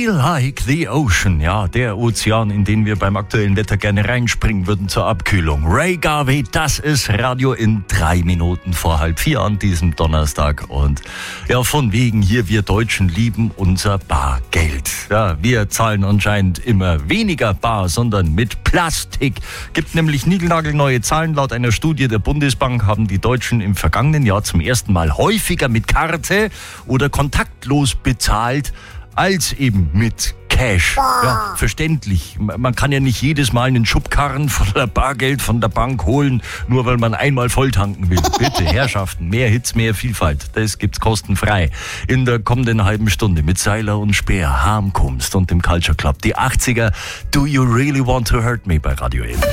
Feel like the ocean. Ja, der Ozean, in den wir beim aktuellen Wetter gerne reinspringen würden zur Abkühlung. Ray Garvey, das ist Radio in 3 Minuten vor 3:30 an diesem Donnerstag. Und ja, von wegen hier, wir Deutschen lieben unser Bargeld. Ja, wir zahlen anscheinend immer weniger bar, sondern mit Plastik. Gibt nämlich niegelnagelneue Zahlen. Laut einer Studie der Bundesbank haben die Deutschen im vergangenen Jahr zum ersten Mal häufiger mit Karte oder kontaktlos bezahlt, als eben mit Cash. Ja, verständlich. Man kann ja nicht jedes Mal einen Schubkarren voller Bargeld von der Bank holen, nur weil man einmal volltanken will. Bitte, Herrschaften, mehr Hits, mehr Vielfalt. Das gibt's kostenfrei. In der kommenden halben Stunde mit Seiler und Speer, Harmkunst und dem Culture Club. Die 80er, Do You Really Want to Hurt Me bei Radio N.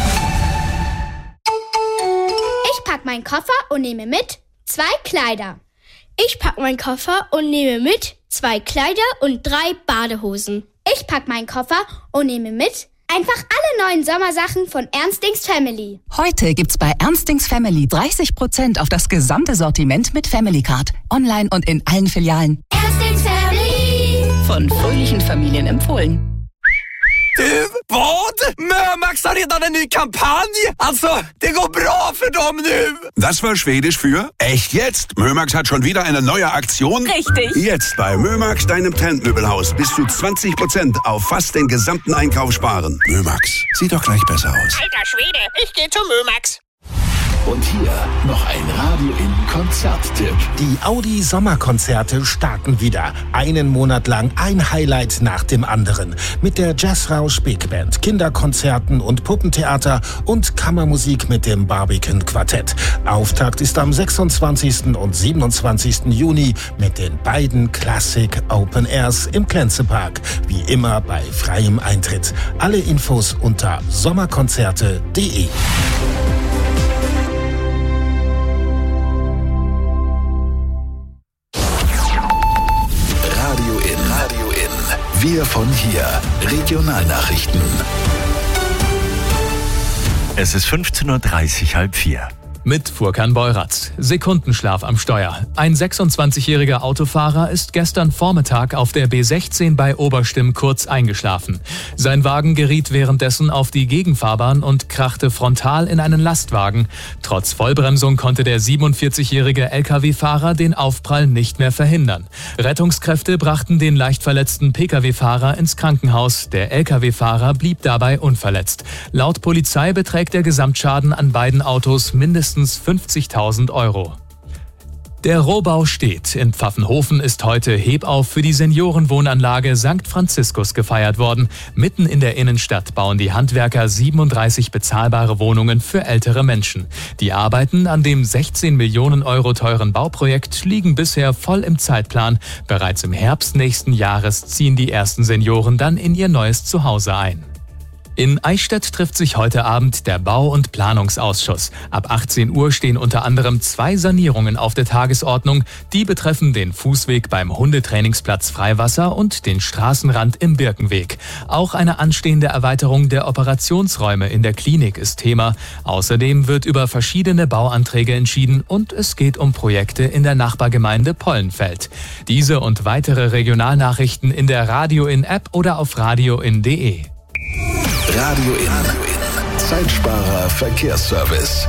Ich pack meinen Koffer und nehme mit 2 Kleider. Ich pack meinen Koffer und nehme mit 2 Kleider und 3 Badehosen. Ich pack meinen Koffer und nehme mit einfach alle neuen Sommersachen von Ernstings Family. Heute gibt's bei Ernstings Family 30% auf das gesamte Sortiment mit Family Card. Online und in allen Filialen. Ernstings Family. Von fröhlichen Familien empfohlen. Vad? Mömax har redan en ny kampanj! Alltså, det går bra för dem nu! Das war Schwedisch für echt jetzt. Mömax hat schon wieder eine neue Aktion. Richtig. Jetzt bei Mömax, deinem Trendmöbelhaus, bis zu 20% auf fast den gesamten Einkauf sparen. Mömax, sieht doch gleich besser aus. Alter Schwede, ich geh zu Mömax. Und hier noch ein Radio in Konzerttipp. Die Audi Sommerkonzerte starten wieder. Einen Monat lang ein Highlight nach dem anderen. Mit der Jazzrausch Big Band, Kinderkonzerten und Puppentheater und Kammermusik mit dem Barbican Quartett. Auftakt ist am 26. und 27. Juni mit den beiden Classic Open Airs im Klenzepark. Wie immer bei freiem Eintritt. Alle Infos unter sommerkonzerte.de. Wir von hier. Regionalnachrichten. Es ist 15:30 Uhr, 3:30. Mit Furkan Beuratz. Sekundenschlaf am Steuer. Ein 26-jähriger Autofahrer ist gestern Vormittag auf der B16 bei Oberstimm kurz eingeschlafen. Sein Wagen geriet währenddessen auf die Gegenfahrbahn und krachte frontal in einen Lastwagen. Trotz Vollbremsung konnte der 47-jährige Lkw-Fahrer den Aufprall nicht mehr verhindern. Rettungskräfte brachten den leicht verletzten Pkw-Fahrer ins Krankenhaus. Der Lkw-Fahrer blieb dabei unverletzt. Laut Polizei beträgt der Gesamtschaden an beiden Autos mindestens 50.000 Euro. Der Rohbau steht. In Pfaffenhofen ist heute Hebauf für die Seniorenwohnanlage St. Franziskus gefeiert worden. Mitten in der Innenstadt bauen die Handwerker 37 bezahlbare Wohnungen für ältere Menschen. Die Arbeiten an dem 16 Millionen Euro teuren Bauprojekt liegen bisher voll im Zeitplan. Bereits im Herbst nächsten Jahres ziehen die ersten Senioren dann in ihr neues Zuhause ein. In Eichstätt trifft sich heute Abend der Bau- und Planungsausschuss. Ab 18 Uhr stehen unter anderem 2 Sanierungen auf der Tagesordnung. Die betreffen den Fußweg beim Hundetrainingsplatz Freiwasser und den Straßenrand im Birkenweg. Auch eine anstehende Erweiterung der Operationsräume in der Klinik ist Thema. Außerdem wird über verschiedene Bauanträge entschieden und es geht um Projekte in der Nachbargemeinde Pollenfeld. Diese und weitere Regionalnachrichten in der Radio in App oder auf radioin.de. Radio in. Zeitsparer Verkehrsservice.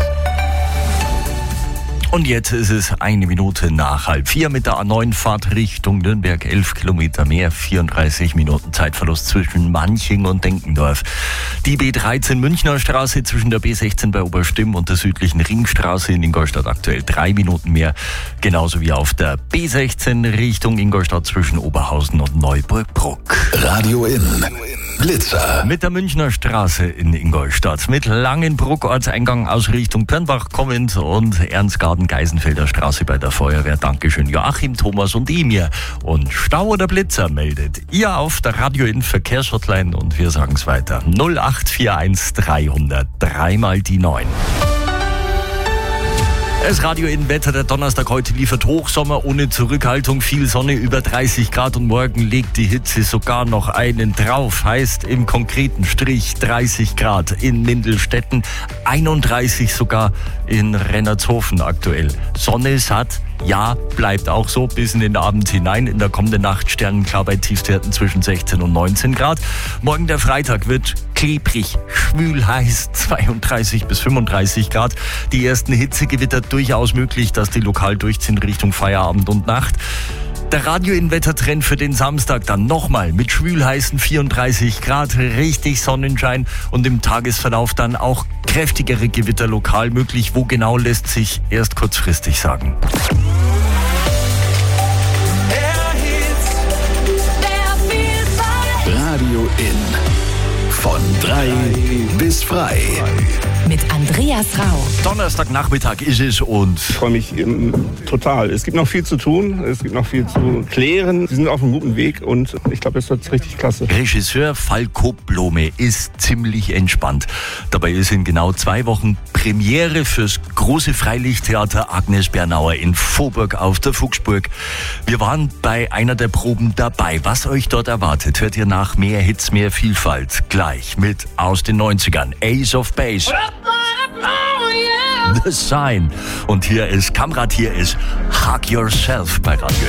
Und jetzt ist es 1 Minute nach 3:30 mit der A9 Fahrt Richtung Nürnberg. 11 Kilometer mehr, 34 Minuten Zeitverlust zwischen Manching und Denkendorf. Die B13 Münchner Straße zwischen der B16 bei Oberstimm und der südlichen Ringstraße in Ingolstadt aktuell 3 Minuten mehr. Genauso wie auf der B16 Richtung Ingolstadt zwischen Oberhausen und Neuburg-Bruck. Radio in. Blitzer. Mit der Münchner Straße in Ingolstadt, mit Langenbruck Ortseingang aus Richtung Pörnbach kommend und Ernstgarten-Geisenfelder Straße bei der Feuerwehr. Dankeschön Joachim, Thomas und Emir. Und Stau oder Blitzer meldet ihr auf der Radio in Verkehrshotline und wir sagen's weiter. 0841 300 3 die 9. Das Radio in Wetter, der Donnerstag heute liefert Hochsommer ohne Zurückhaltung, viel Sonne, über 30 Grad und morgen legt die Hitze sogar noch einen drauf. Heißt im konkreten Strich 30 Grad in Mindelstetten, 31 sogar in Rennertshofen aktuell. Sonne satt, Ja, bleibt auch so bis in den Abend hinein. In der kommenden Nacht sternenklar bei Tiefstwerten zwischen 16 und 19 Grad. Morgen der Freitag wird klebrig, schwül heiß, 32 bis 35 Grad. Die ersten Hitzegewitter durchaus möglich, dass die lokal durchziehen Richtung Feierabend und Nacht. Der Radio-In-Wettertrend für den Samstag dann nochmal mit schwülheißen 34 Grad, richtig Sonnenschein und im Tagesverlauf dann auch kräftigere Gewitter lokal möglich. Wo genau, lässt sich erst kurzfristig sagen. Radio In. Von 3 bis frei. Mit Andreas Rau. Donnerstagnachmittag ist es und ich freue mich total. Es gibt noch viel zu tun, es gibt noch viel zu klären. Sie sind auf einem guten Weg und ich glaube, es wird richtig klasse. Regisseur Falco Blome ist ziemlich entspannt. Dabei ist in genau 2 Wochen Premiere fürs große Freilichttheater Agnes Bernauer in Vorburg auf der Fuchsburg. Wir waren bei einer der Proben dabei. Was euch dort erwartet, hört ihr nach. Mehr Hits, mehr Vielfalt. Gleich mit aus den 90ern. Ace of Base. The Sign. Und hier ist Kamrat, hier ist Hug Yourself bei Radio.